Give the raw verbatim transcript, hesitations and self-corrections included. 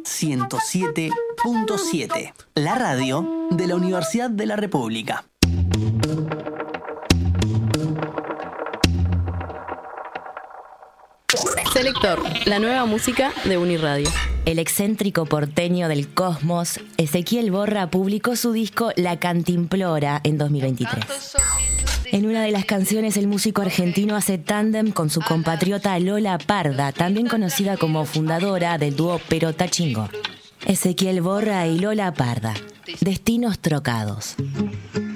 ciento siete punto siete, la radio de la Universidad de la República. Selector, la nueva música de Uniradio. El excéntrico porteño del Cosmos, Ezequiel Borra, publicó su disco La Cantimplora en dos mil veintitrés. En una de las canciones, el músico argentino hace tándem con su compatriota Lola Parda, también conocida como fundadora del dúo Perota Chingo. Ezequiel Borra y Lola Parda, Destinos Trocados.